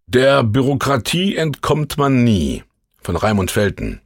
Der Bürokratie entkommt man nie. Von Raimund Felten.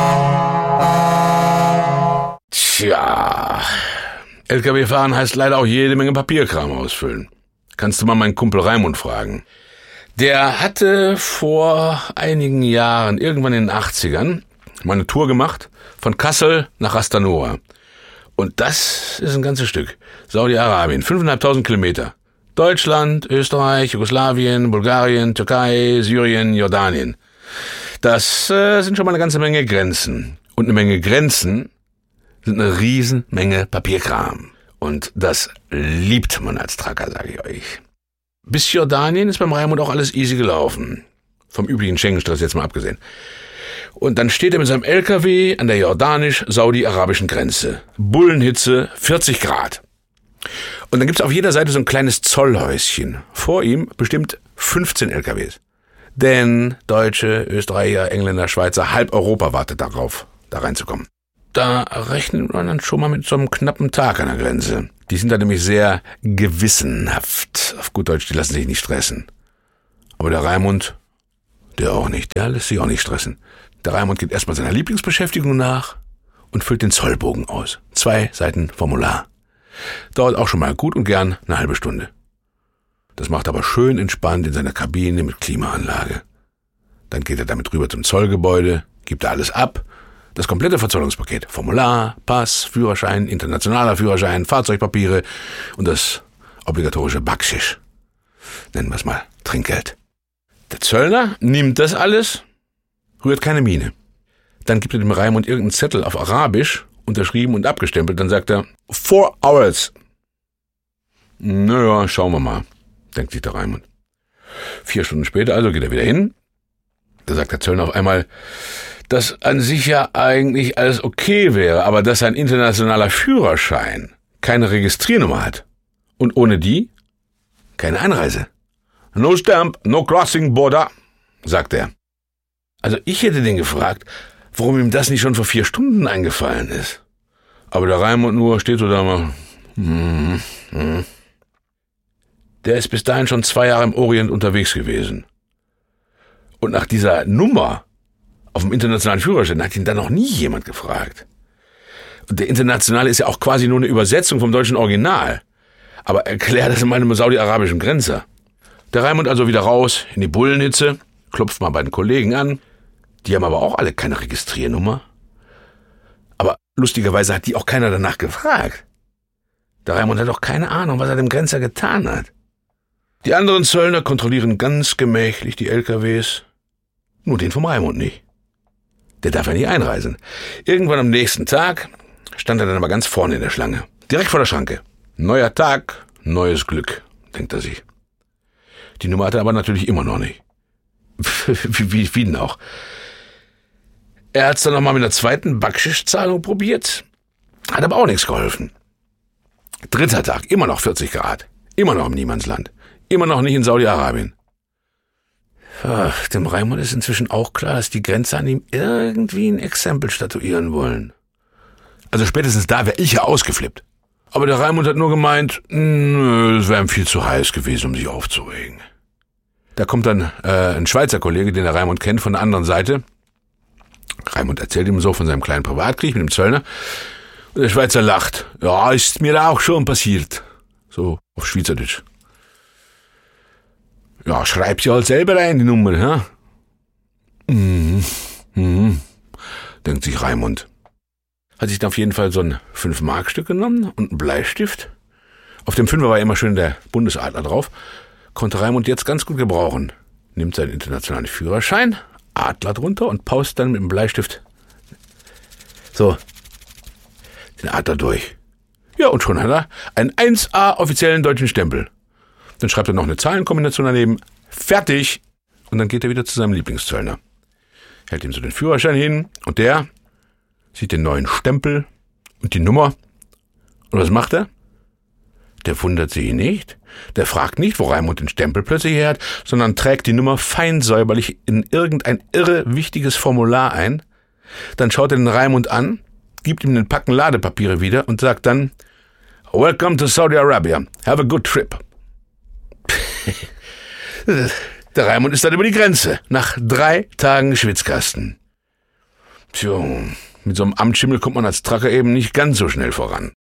Tja, LKW fahren heißt leider auch jede Menge Papierkram ausfüllen. Kannst du mal meinen Kumpel Raimund fragen. Der hatte vor einigen Jahren, irgendwann in den 80ern, mal eine Tour gemacht, von Kassel nach Ras Tanura. Und das ist ein ganzes Stück. Saudi-Arabien, 5.500 Kilometer. Deutschland, Österreich, Jugoslawien, Bulgarien, Türkei, Syrien, Jordanien. Das sind schon mal eine ganze Menge Grenzen. Und eine Menge Grenzen sind eine Riesenmenge Papierkram. Und das liebt man als Trucker, sage ich euch. Bis Jordanien ist beim Raimund auch alles easy gelaufen. Vom üblichen Schengen-Stress jetzt mal abgesehen. Und dann steht er mit seinem LKW an der jordanisch-saudi-arabischen Grenze. Bullenhitze, 40 Grad. Und dann gibt's auf jeder Seite so ein kleines Zollhäuschen. Vor ihm bestimmt 15 LKWs. Denn Deutsche, Österreicher, Engländer, Schweizer, halb Europa wartet darauf, da reinzukommen. Da rechnet man dann schon mal mit so einem knappen Tag an der Grenze. Die sind da nämlich sehr gewissenhaft. Auf gut Deutsch, die lassen sich nicht stressen. Aber der Raimund, der auch nicht. Der lässt sich auch nicht stressen. Der Raimund geht erstmal seiner Lieblingsbeschäftigung nach und füllt den Zollbogen aus. 2 Seiten Formular. Dauert auch schon mal gut und gern eine halbe Stunde. Das macht aber schön entspannt in seiner Kabine mit Klimaanlage. Dann geht er damit rüber zum Zollgebäude, gibt da alles ab. Das komplette Verzollungspaket. Formular, Pass, Führerschein, internationaler Führerschein, Fahrzeugpapiere und das obligatorische Backschisch. Nennen wir es mal Trinkgeld. Der Zöllner nimmt das alles, rührt keine Miene. Dann gibt er dem Raimund irgendeinen Zettel auf Arabisch, unterschrieben und abgestempelt. Dann sagt er, 4 hours. Naja, schauen wir mal, denkt sich der Raimund. 4 Stunden später also geht er wieder hin. Da sagt der Zöllner auf einmal, dass an sich ja eigentlich alles okay wäre, aber dass ein internationaler Führerschein keine Registriernummer hat. Und ohne die keine Einreise. No stamp, no crossing border, sagt er. Also ich hätte den gefragt, warum ihm das nicht schon vor 4 Stunden eingefallen ist. Aber der Raimund nur steht so da mal. Der ist bis dahin schon 2 Jahre im Orient unterwegs gewesen. Und nach dieser Nummer auf dem internationalen Führerschein hat ihn da noch nie jemand gefragt. Und der internationale ist ja auch quasi nur eine Übersetzung vom deutschen Original. Aber erklär das mal einem saudi-arabischen Grenzer. Der Raimund also wieder raus in die Bullenhitze, klopft mal bei den Kollegen an. Die haben aber auch alle keine Registriernummer. Aber lustigerweise hat die auch keiner danach gefragt. Der Raimund hat auch keine Ahnung, was er dem Grenzer getan hat. Die anderen Zöllner kontrollieren ganz gemächlich die LKWs. Nur den vom Raimund nicht. Der darf ja nicht einreisen. Irgendwann am nächsten Tag stand er dann aber ganz vorne in der Schlange. Direkt vor der Schranke. Neuer Tag, neues Glück, denkt er sich. Die Nummer hat er aber natürlich immer noch nicht. Wie denn auch? Er hat es dann nochmal mit einer zweiten Backschischzahlung probiert. Hat aber auch nichts geholfen. 3. Tag, immer noch 40 Grad. Immer noch im Niemandsland. Immer noch nicht in Saudi-Arabien. Dem Raimund ist inzwischen auch klar, dass die Grenzer an ihm irgendwie ein Exempel statuieren wollen. Also spätestens da wäre ich ja ausgeflippt. Aber der Raimund hat nur gemeint, es wäre ihm viel zu heiß gewesen, um sich aufzuregen. Da kommt dann ein Schweizer Kollege, den der Raimund kennt, von der anderen Seite. Raimund erzählt ihm so von seinem kleinen Privatkrieg mit dem Zöllner. Und der Schweizer lacht. Ja, ist mir auch schon passiert. So auf Schweizerdeutsch. Ja, schreib sie halt selber rein, die Nummer, ja? Denkt sich Raimund. Hat sich dann auf jeden Fall so ein 5-Mark-Stück genommen und einen Bleistift. Auf dem 5er war immer schön der Bundesadler drauf. Konnte Raimund jetzt ganz gut gebrauchen. Nimmt seinen internationalen Führerschein, Adler drunter und paust dann mit dem Bleistift so den Adler durch. Ja, und schon hat er einen 1A offiziellen deutschen Stempel. Dann schreibt er noch eine Zahlenkombination daneben. Fertig! Und dann geht er wieder zu seinem Lieblingszöllner. Hält ihm so den Führerschein hin und der sieht den neuen Stempel und die Nummer. Und was macht er? Der wundert sich nicht. Der fragt nicht, wo Raimund den Stempel plötzlich her hat, sondern trägt die Nummer fein säuberlich in irgendein irre wichtiges Formular ein. Dann schaut er den Raimund an, gibt ihm den Packen Ladepapiere wieder und sagt dann, Welcome to Saudi Arabia. Have a good trip. Der Raimund ist dann über die Grenze. Nach 3 Tagen Schwitzkasten. Tja, mit so einem Amtsschimmel kommt man als Tracker eben nicht ganz so schnell voran.